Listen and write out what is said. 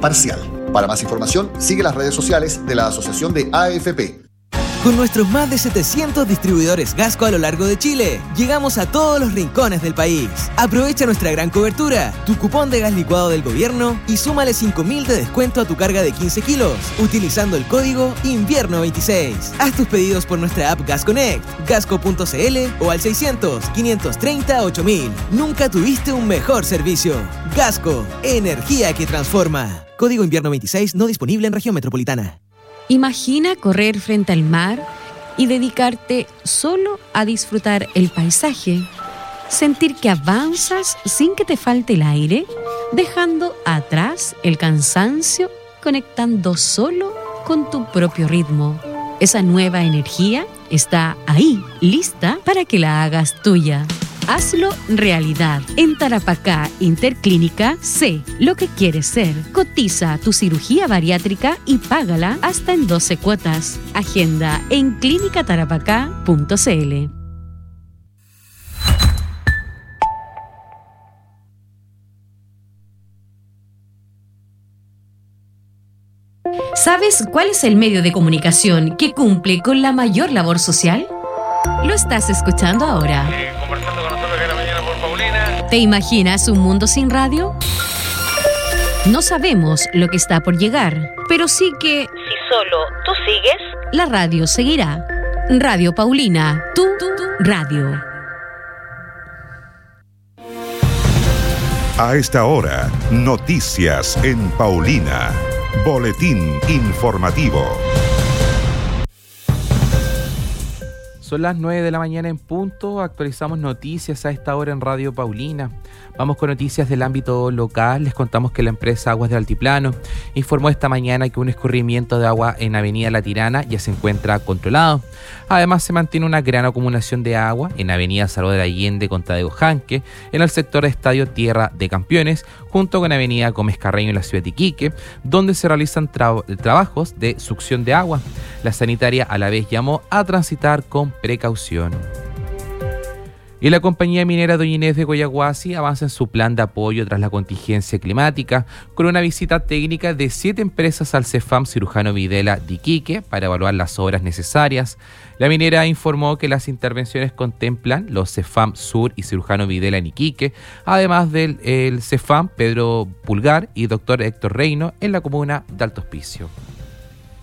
parcial. Para más información, sigue las redes sociales de la Asociación de AFP. Con nuestros más de 700 distribuidores Gasco a lo largo de Chile, llegamos a todos los rincones del país. Aprovecha nuestra gran cobertura, tu cupón de gas licuado del gobierno y súmale 5.000 de descuento a tu carga de 15 kilos, utilizando el código INVIERNO26. Haz tus pedidos por nuestra app Gas Connect, gasco.cl o al 600-530-8000. Nunca tuviste un mejor servicio. Gasco, energía que transforma. Código INVIERNO26 no disponible en región metropolitana. Imagina correr frente al mar y dedicarte solo a disfrutar el paisaje. Sentir que avanzas sin que te falte el aire, dejando atrás el cansancio, conectando solo con tu propio ritmo. Esa nueva energía está ahí, lista para que la hagas tuya. Hazlo realidad. En Tarapacá Interclínica, sé lo que quieres ser. Cotiza tu cirugía bariátrica y págala hasta en 12 cuotas. Agenda en clinicatarapacá.cl. ¿Sabes cuál es el medio de comunicación que cumple con la mayor labor social? Lo estás escuchando ahora. Conversando con nosotros que la mañana por Paulina. ¿Te imaginas un mundo sin radio? No sabemos lo que está por llegar, pero sí que, si solo tú sigues, la radio seguirá. Radio Paulina, tu radio. A esta hora, noticias en Paulina. Boletín informativo. Son las 9 de la mañana en punto, actualizamos noticias a esta hora en Radio Paulina. Vamos con noticias del ámbito local. Les contamos que la empresa Aguas del Altiplano informó esta mañana que un escurrimiento de agua en Avenida La Tirana ya se encuentra controlado. Además, se mantiene una gran acumulación de agua en Avenida Salvador Allende con Tadeo Janque, en el sector Estadio Tierra de Campeones, junto con Avenida Gómez Carreño en la ciudad de Iquique, donde se realizan trabajos de succión de agua. La sanitaria a la vez llamó a transitar con precaución. Y la compañía minera Doña Inés de Coyahuasi avanza en su plan de apoyo tras la contingencia climática con una visita técnica de 7 empresas al CEFAM Cirujano Videla de Iquique para evaluar las obras necesarias. La minera informó que las intervenciones contemplan los CEFAM Sur y Cirujano Videla en Iquique, además del CEFAM Pedro Pulgar y Dr. Héctor Reino en la comuna de Alto Hospicio.